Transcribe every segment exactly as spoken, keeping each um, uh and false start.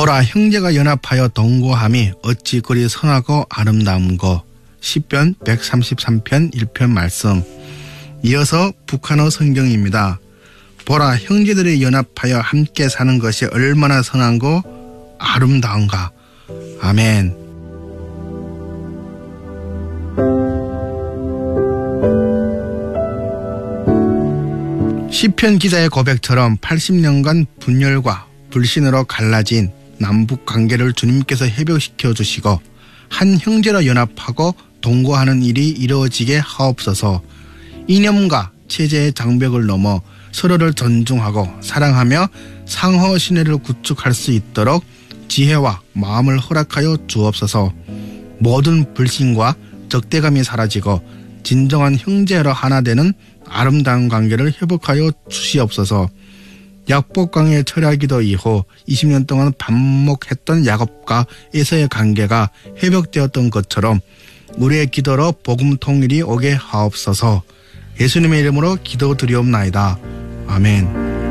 보라 형제가 연합하여 동거함이 어찌 그리 선하고 아름다운고. 시편 백삼십삼 편 일 편 말씀. 이어서 북한어 성경입니다. 보라 형제들이 연합하여 함께 사는 것이 얼마나 선한고 아름다운가. 아멘. 시편 기자의 고백처럼 팔십 년간 분열과 불신으로 갈라진 남북 관계를 주님께서 회복시켜 주시고 한 형제로 연합하고 동거하는 일이 이루어지게 하옵소서. 이념과 체제의 장벽을 넘어 서로를 존중하고 사랑하며 상호 신뢰를 구축할 수 있도록 지혜와 마음을 허락하여 주옵소서. 모든 불신과 적대감이 사라지고 진정한 형제로 하나 되는 아름다운 관계를 회복하여 주시옵소서. 약복강의 철야기도 이후 이십 년 동안 반목했던 야곱과 에서의 관계가 회복되었던 것처럼 우리의 기도로 복음 통일이 오게 하옵소서. 예수님의 이름으로 기도드리옵나이다. 아멘.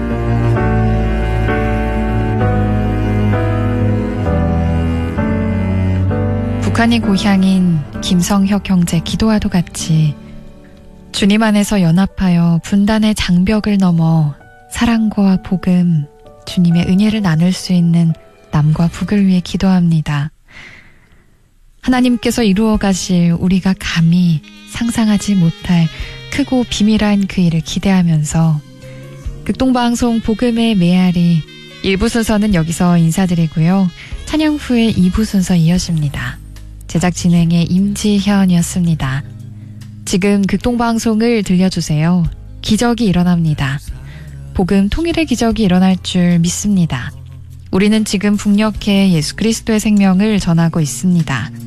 북한이 고향인 김성혁 형제 기도와도 같이 주님 안에서 연합하여 분단의 장벽을 넘어 사랑과 복음, 주님의 은혜를 나눌 수 있는 남과 북을 위해 기도합니다. 하나님께서 이루어 가실 우리가 감히 상상하지 못할 크고 비밀한 그 일을 기대하면서 극동방송 복음의 메아리 일 부 순서는 여기서 인사드리고요. 찬양 후에 이 부 순서 이어집니다. 제작 진행의 임지현이었습니다. 지금 극동방송을 들려주세요. 기적이 일어납니다. 복음 통일의 기적이 일어날 줄 믿습니다. 우리는 지금 북녘에 예수 그리스도의 생명을 전하고 있습니다.